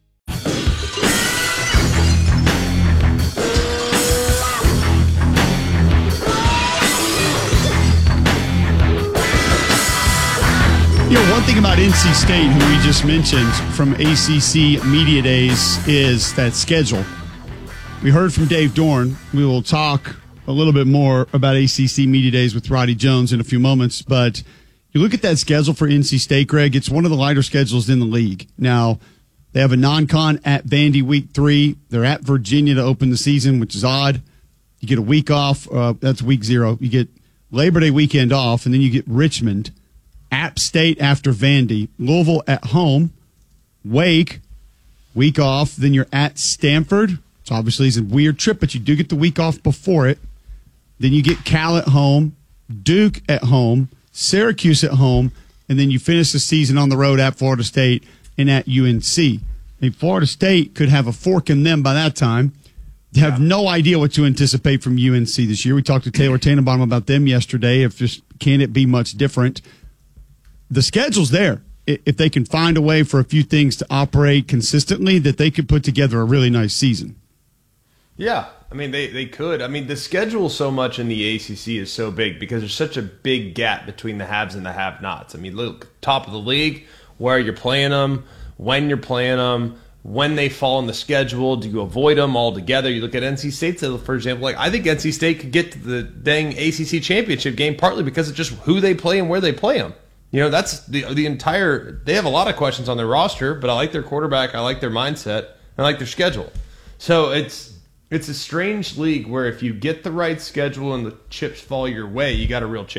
You know, one thing about NC State, who we just mentioned from ACC Media Days, is that schedule. We heard from Dave Dorn. We will talk a little bit more about ACC Media Days with Roddy Jones in a few moments, but you look at that schedule for NC State, Greg, it's one of the lighter schedules in the league. Now, they have a non-con at Vandy week 3. They're at Virginia to open the season, which is odd. You get a week off. That's week 0. You get Labor Day weekend off, and then you get Richmond, App State after Vandy, Louisville at home, Wake, week off. Then you're at Stanford. So obviously it's a weird trip, but you do get the week off before it. Then you get Cal at home, Duke at home, Syracuse at home, and then you finish the season on the road at Florida State and at UNC. I mean, Florida State could have a fork in them by that time. They have no idea what to anticipate from UNC this year. We talked to Taylor Tannenbaum about them yesterday. Can it be much different? The schedule's there. If they can find a way for a few things to operate consistently, that they could put together a really nice season. Yeah, I mean, they could. I mean, the schedule so much in the ACC is so big because there's such a big gap between the haves and the have-nots. I mean, look, top of the league, where you're playing them, when you're playing them, when they fall in the schedule, do you avoid them altogether? You look at NC State, for example. Like, I think NC State could get to the dang ACC championship game partly because of just who they play and where they play them. You know, that's the entire – they have a lot of questions on their roster, but I like their quarterback, I like their mindset, and I like their schedule. So it's a strange league where if you get the right schedule and the chips fall your way, you got a real chance.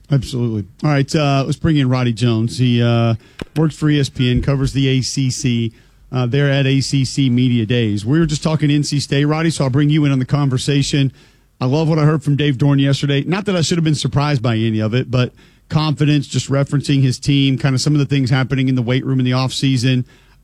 Absolutely. All right, let's bring in Roddy Jones. He works for ESPN, covers the ACC. They're at ACC Media Days. We were just talking NC State, Roddy, so I'll bring you in on the conversation. I love what I heard from Dave Dorn yesterday. Not that I should have been surprised by any of it, but confidence, just referencing his team, kind of some of the things happening in the weight room in the offseason.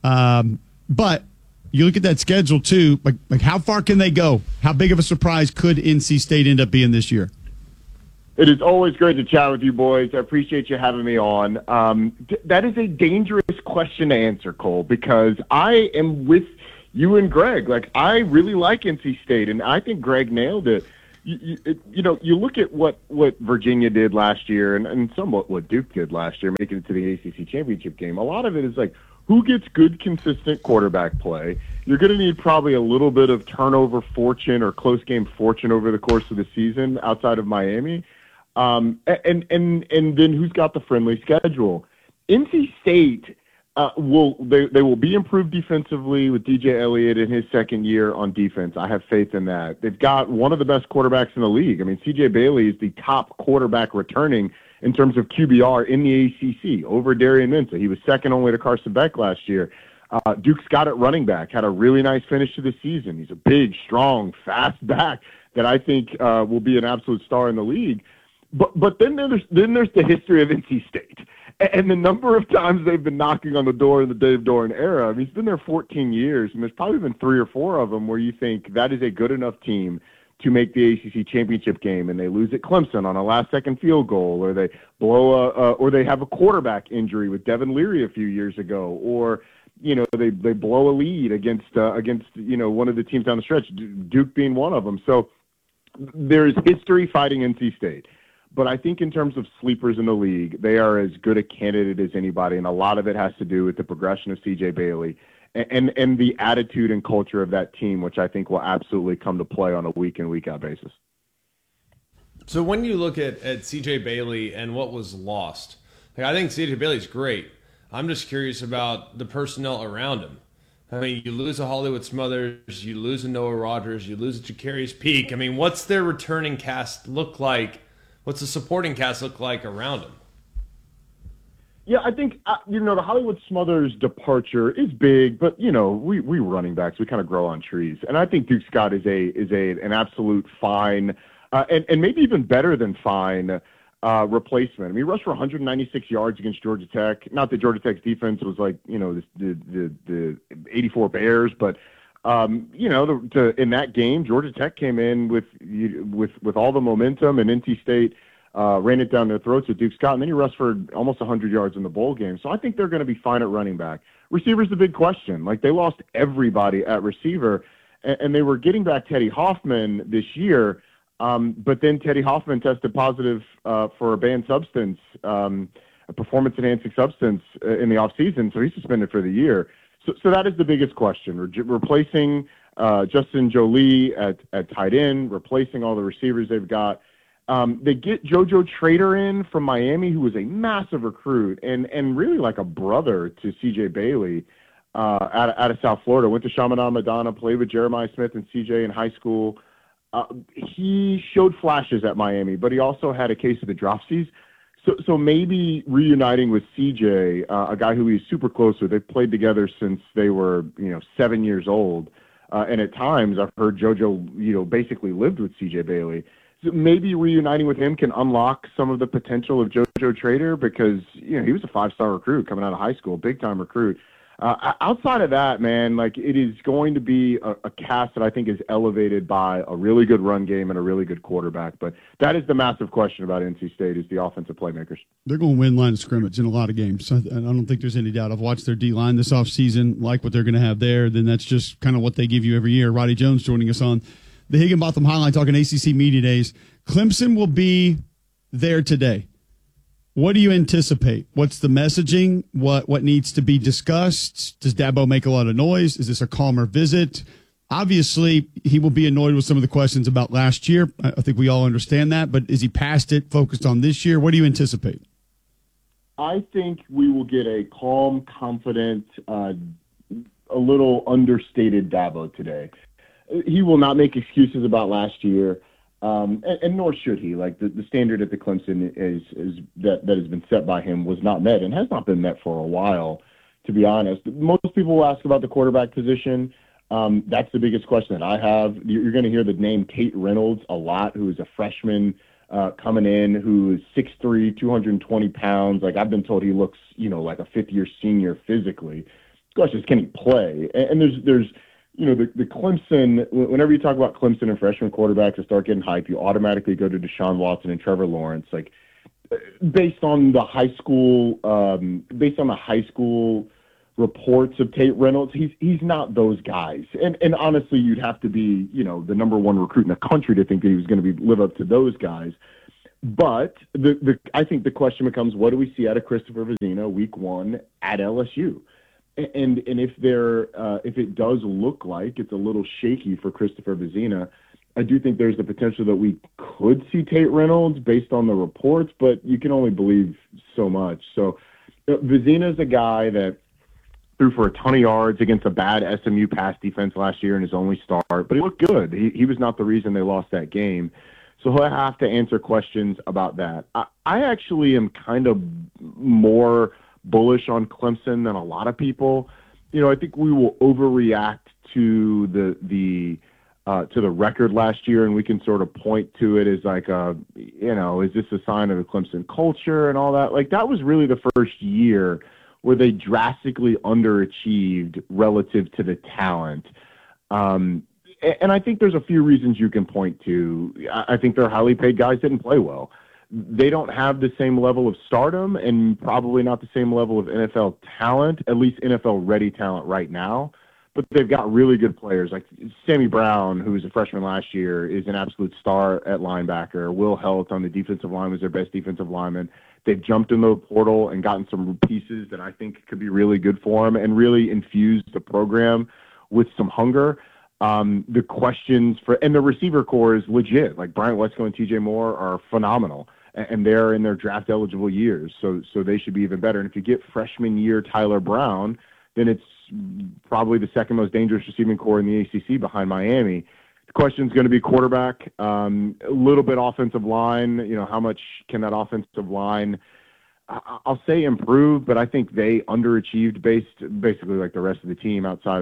But you look at that schedule, too. Like how far can they go? How big of a surprise could NC State end up being this year? It is always great to chat with you, boys. I appreciate you having me on. That is a dangerous question to answer, Cole, because I am with you and Greg. Like, I really like NC State, and I think Greg nailed it. You look at what Virginia did last year and somewhat what Duke did last year, making it to the ACC championship game. A lot of it is like, who gets good, consistent quarterback play? You're going to need probably a little bit of turnover fortune or close game fortune over the course of the season outside of Miami. And then who's got the friendly schedule? NC State they will be improved defensively with DJ Elliott in his second year on defense. I have faith in that. They've got one of the best quarterbacks in the league. I mean, CJ Bailey is the top quarterback returning in terms of QBR in the ACC over Darian Mensah. He was second only to Carson Beck last year. Duke Scott at running back had a really nice finish to the season. He's a big, strong, fast back that I think will be an absolute star in the league. But then there's the history of NC State and the number of times they've been knocking on the door in the Dave Doeren era. I mean, he's been there 14 years, and there's probably been 3 or 4 of them where you think that is a good enough team to make the ACC championship game, and they lose at Clemson on a last-second field goal, or they or they have a quarterback injury with Devin Leary a few years ago, or they blow a lead against one of the teams down the stretch, Duke being one of them. So there's history fighting NC State. But I think in terms of sleepers in the league, they are as good a candidate as anybody, and a lot of it has to do with the progression of CJ Bailey and the attitude and culture of that team, which I think will absolutely come to play on a week-in, week-out basis. So when you look at CJ Bailey and what was lost, I think CJ Bailey's great. I'm just curious about the personnel around him. I mean, you lose a Hollywood Smothers, you lose a Noah Rogers, you lose a Jacarius Peak. I mean, what's their returning cast look like? What's the supporting cast look like around him? Yeah, I think, the Hollywood Smothers departure is big, but, we running backs, we kind of grow on trees. And I think Duke Scott is an absolute fine, and maybe even better than fine replacement. I mean, he rushed for 196 yards against Georgia Tech. Not that Georgia Tech's defense was like, the 84 Bears, but in that game, Georgia Tech came in with all the momentum, and NC State ran it down their throats with Duke Scott, and then he rushed for almost 100 yards in the bowl game. So I think they're going to be fine at running back. Receiver's the big question. Like, they lost everybody at receiver, and they were getting back Teddy Hoffman this year, but then Teddy Hoffman tested positive for a banned substance, a performance-enhancing substance in the offseason, so he's suspended for the year. So that is the biggest question. Replacing Justin Jolie at tight end, replacing all the receivers they've got. They get JoJo Trader in from Miami, who was a massive recruit and really like a brother to CJ Bailey out of South Florida. Went to Chaminade Madonna, played with Jeremiah Smith and CJ in high school. He showed flashes at Miami, but he also had a case of the dropsies. So maybe reuniting with CJ, a guy who he's super close with. They've played together since they were, 7 years old. And at times I've heard JoJo, basically lived with CJ Bailey. So maybe reuniting with him can unlock some of the potential of JoJo Trader because, he was a 5-star recruit coming out of high school, big-time recruit. Outside of that, man, like, it is going to be a cast that I think is elevated by a really good run game and a really good quarterback. But that is the massive question about NC State is the offensive playmakers. They're going to win line of scrimmage in a lot of games. I don't think there's any doubt. I've watched their D-line this offseason, like what they're going to have there. Then that's just kind of what they give you every year. Roddy Jones joining us on the Higginbotham Highline talking ACC Media Days. Clemson will be there today. What do you anticipate? What's the messaging? What needs to be discussed? Does Dabo make a lot of noise? Is this a calmer visit? Obviously, he will be annoyed with some of the questions about last year. I think we all understand that. But is he past it, focused on this year? What do you anticipate? I think we will get a calm, confident, a little understated Dabo today. He will not make excuses about last year. And nor should he. Like the standard at the Clemson is that has been set by him was not met and has not been met for a while, to be honest. Most people will ask about the quarterback position. That's the biggest question that I have. You're going to hear the name Tate Reynolds a lot, who is a freshman coming in, who is 6'3", 220 pounds. Like I've been told he looks, like a fifth-year senior physically. The question is, can he play? And there's the Clemson, whenever you talk about Clemson and freshman quarterbacks that start getting hype, you automatically go to Deshaun Watson and Trevor Lawrence. Like based on the high school reports of Tate Reynolds, he's not those guys. And honestly, you'd have to be, the number one recruit in the country to think that he was going to live up to those guys. But I think the question becomes, what do we see out of Christopher Vezina week 1 at LSU? And if it does look like it's a little shaky for Christopher Vezina, I do think there's the potential that we could see Tate Reynolds based on the reports, but you can only believe so much. So Vezina is a guy that threw for a ton of yards against a bad SMU pass defense last year in his only start, but he looked good. He was not the reason they lost that game. So he'll have to answer questions about that. I actually am kind of more bullish on Clemson than a lot of people. I think we will overreact to the record last year, and we can sort of point to it as like is this a sign of the Clemson culture and all that? Like that was really the first year where they drastically underachieved relative to the talent. And I think there's a few reasons you can point to. I think their highly paid guys didn't play well. They don't have the same level of stardom and probably not the same level of NFL talent, at least NFL-ready talent right now. But they've got really good players. Like Sammy Brown, who was a freshman last year, is an absolute star at linebacker. Will Helt on the defensive line was their best defensive lineman. They've jumped in the portal and gotten some pieces that I think could be really good for them and really infused the program with some hunger. The questions and the receiver core is legit. Like Bryant Wesco and TJ Moore are phenomenal, and they're in their draft eligible years. So they should be even better. And if you get freshman year Tyler Brown, then it's probably the second most dangerous receiving core in the ACC behind Miami. The question is going to be quarterback, a little bit offensive line. How much can that offensive line, I'll say improve, but I think they underachieved basically like the rest of the team outside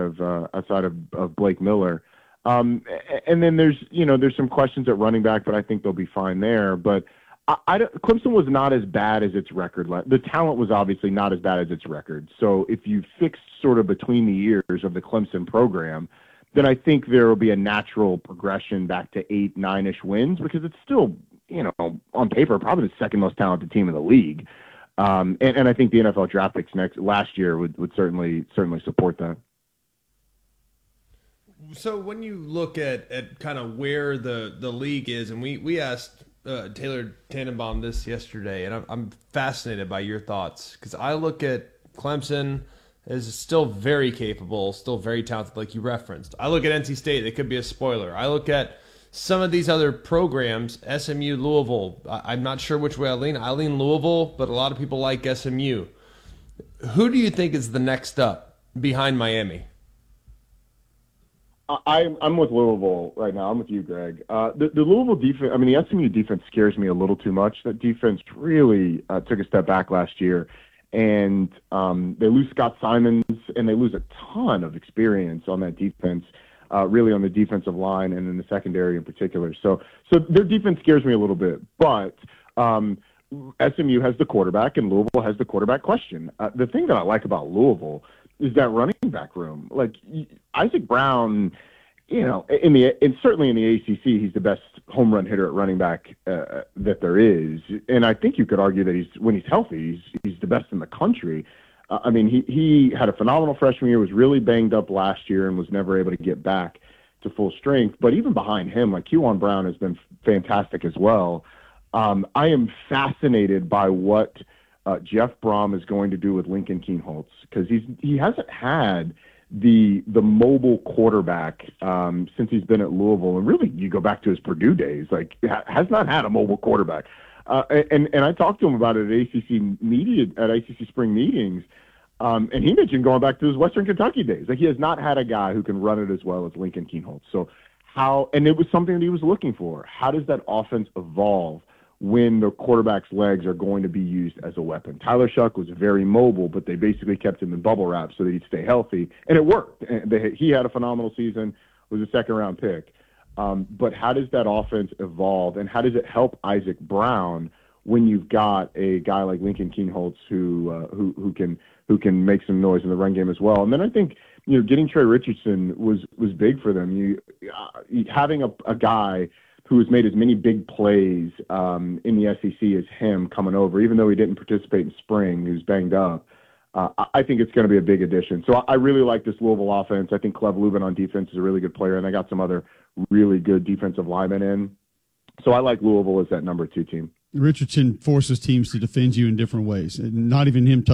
of Blake Miller. And then there's some questions at running back, but I think they'll be fine there. But Clemson was not as bad as its record. The talent was obviously not as bad as its record. So if you fix sort of between the years of the Clemson program, then I think there will be a natural progression back to 8, 9-ish wins because it's still, on paper, probably the second most talented team in the league. And I think the NFL draft picks last year would certainly support that. So when you look at kind of where the league is, and we asked Taylor Tannenbaum this yesterday, and I'm fascinated by your thoughts because I look at Clemson as still very capable, still very talented, like you referenced. I look at NC State; they could be a spoiler. I look at some of these other programs, SMU, Louisville. I'm not sure which way I lean. I lean Louisville, but a lot of people like SMU. Who do you think is the next up behind Miami? I'm with Louisville right now. I'm with you, Greg. The Louisville defense, the SMU defense scares me a little too much. That defense really took a step back last year. And they lose Scott Simons, and they lose a ton of experience on that defense, really on the defensive line and in the secondary in particular. So their defense scares me a little bit. But SMU has the quarterback, and Louisville has the quarterback question. The thing that I like about Louisville is that running back room. Like Isaac Brown, and certainly in the ACC, he's the best home run hitter at running back that there is. And I think you could argue that when he's healthy, he's the best in the country. He had a phenomenal freshman year, was really banged up last year, and was never able to get back to full strength. But even behind him, like Kewan Brown has been fantastic as well. I am fascinated by what Jeff Brom is going to do with Lincoln Kienholz because he hasn't had the mobile quarterback since he's been at Louisville, and really you go back to his Purdue days, like has not had a mobile quarterback. And I talked to him about it at ACC spring meetings, and he mentioned going back to his Western Kentucky days. Like he has not had a guy who can run it as well as Lincoln Kienholz. So and it was something that he was looking for. How does that offense evolve when the quarterback's legs are going to be used as a weapon? Tyler Shuck was very mobile, but they basically kept him in bubble wrap so that he'd stay healthy, and it worked. And he had a phenomenal season, was a second-round pick. But how does that offense evolve, and how does it help Isaac Brown when you've got a guy like Lincoln Kienholz who can make some noise in the run game as well? And then I think getting Trey Richardson was big for them. Having a guy who has made as many big plays in the SEC as him coming over, even though he didn't participate in spring, he was banged up. I think it's going to be a big addition. So I really like this Louisville offense. I think Cleve Lubin on defense is a really good player, and I got some other really good defensive linemen in. So I like Louisville as that number 2 team. Richardson forces teams to defend you in different ways, and not even him